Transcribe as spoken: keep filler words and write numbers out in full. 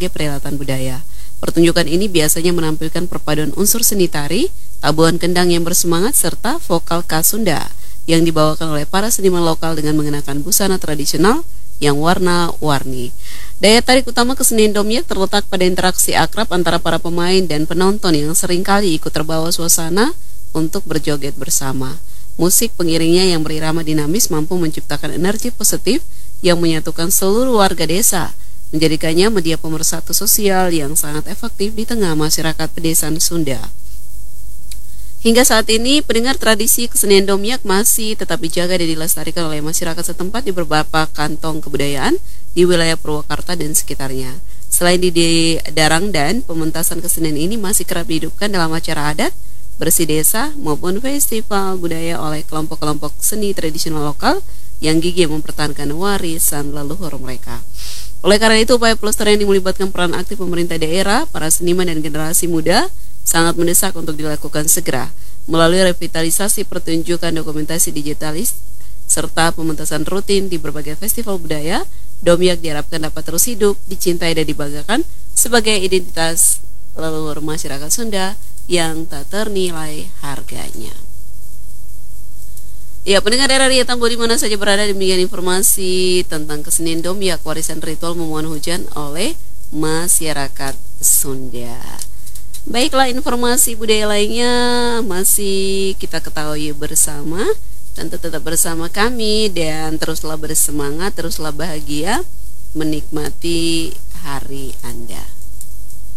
berbagai perhelatan budaya. Pertunjukan ini biasanya menampilkan perpaduan unsur seni tari, tabuhan kendang yang bersemangat, serta vokal khas Sunda yang dibawakan oleh para seniman lokal dengan mengenakan busana tradisional yang warna-warni. Daya tarik utama kesenian Domyak terletak pada interaksi akrab antara para pemain dan penonton yang seringkali ikut terbawa suasana untuk berjoget bersama. Musik pengiringnya yang berirama dinamis mampu menciptakan energi positif yang menyatukan seluruh warga desa, menjadikannya media pemersatu sosial yang sangat efektif di tengah masyarakat pedesaan Sunda. Hingga saat ini, pendengar, tradisi kesenian Domyak masih tetap dijaga dan dilestarikan oleh masyarakat setempat di beberapa kantong kebudayaan di wilayah Purwakarta dan sekitarnya. Selain di Darangdan, pementasan kesenian ini masih kerap dihidupkan dalam acara adat, bersih desa, maupun festival budaya oleh kelompok-kelompok seni tradisional lokal yang gigih mempertahankan warisan leluhur mereka. Oleh karena itu, upaya pelestarian yang melibatkan peran aktif pemerintah daerah, para seniman dan generasi muda sangat mendesak untuk dilakukan segera melalui revitalisasi pertunjukan dokumentasi digitalis serta pementasan rutin di berbagai festival budaya. Domyak diharapkan dapat terus hidup, dicintai dan dibanggakan sebagai identitas leluhur masyarakat Sunda yang tak ternilai harganya. Ya, pendengar R R I Tambo di mana saja berada, demikian informasi tentang kesenian Domyak, warisan ritual memohon hujan oleh masyarakat Sunda. Baiklah, informasi budaya lainnya masih kita ketahui bersama. Tentu tetap bersama kami dan teruslah bersemangat, teruslah bahagia menikmati hari Anda.